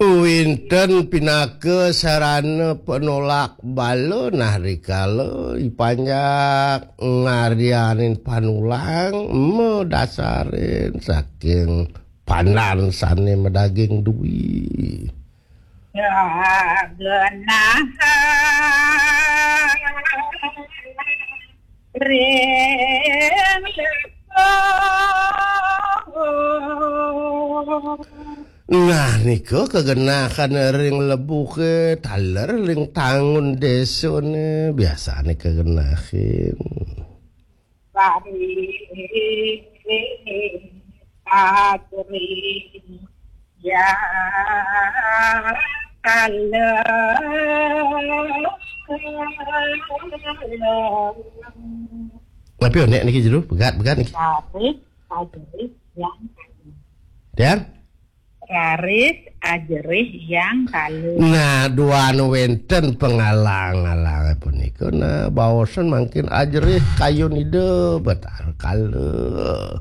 Winten pinake sarana penolak balon nah rikala ipanjak ngarianin panulang dasarin saking panan sane medaging duwi genah ring nah niko kegenakan ring lebu ke taler ring tangun desone biasane kegenakin bari atri ya kala tapi nek niki jero begat niki dan Raris ajerih yang kalu. Nah, dua wenten pengalang-alang punika nah baosan mungkin ajerih kayun ide betar kalu.